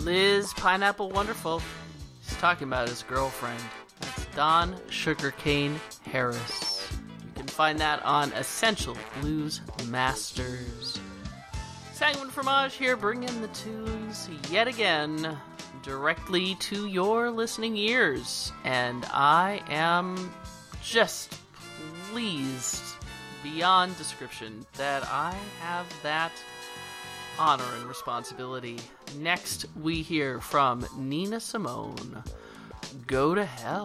Liz Pineapple Wonderful. He's talking about his girlfriend. That's Don Sugarcane Harris. You can find that on Essential Blues Masters. Sanguine Fromage here, bringing the tunes yet again directly to your listening ears. And I am just pleased beyond description that I have that honor and responsibility. Next, we hear from Nina Simone, Go to Hell.